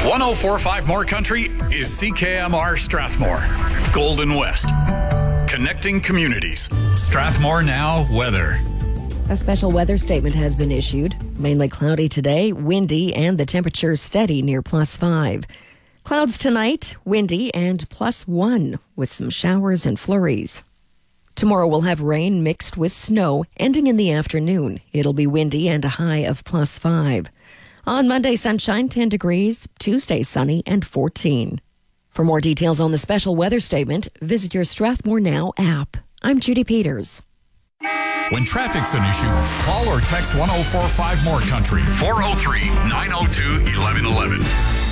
1045 More Country is CKMR Strathmore, Golden West. Connecting communities. Strathmore Now weather. A special weather statement has been issued. Mainly cloudy today, windy, and the temperature steady near +5. Clouds tonight, windy and +1 with some showers and flurries. Tomorrow we'll have rain mixed with snow ending in the afternoon. It'll be windy and a high of +5. On Monday, sunshine, 10 degrees. Tuesday, sunny and 14. For more details on the special weather statement, visit your Strathmore Now app. I'm Judy Peters. When traffic's an issue, call or text 1045 More Country, 403-902-1111.